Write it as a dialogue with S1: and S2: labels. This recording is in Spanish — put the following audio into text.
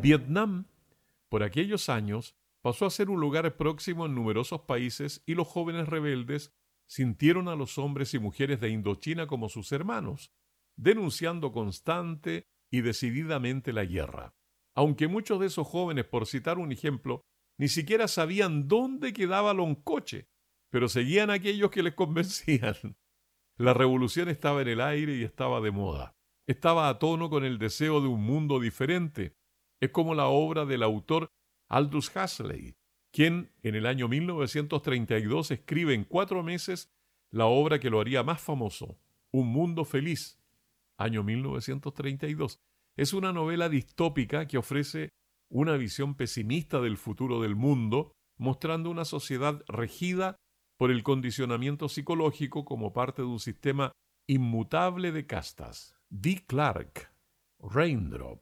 S1: Vietnam, por aquellos años, pasó a ser un lugar próximo en numerosos países y los jóvenes rebeldes sintieron a los hombres y mujeres de Indochina como sus hermanos, denunciando constante y decididamente la guerra. Aunque muchos de esos jóvenes, por citar un ejemplo, ni siquiera sabían dónde quedaba Loncoche, pero seguían a aquellos que les convencían. La revolución estaba en el aire y estaba de moda. Estaba a tono con el deseo de un mundo diferente. Es como la obra del autor Aldous Huxley, quien en el año 1932 escribe en 4 meses la obra que lo haría más famoso, Un mundo feliz, año 1932. Es una novela distópica que ofrece una visión pesimista del futuro del mundo, mostrando una sociedad regida por el condicionamiento psicológico como parte de un sistema inmutable de castas. Dee Clark, Raindrop.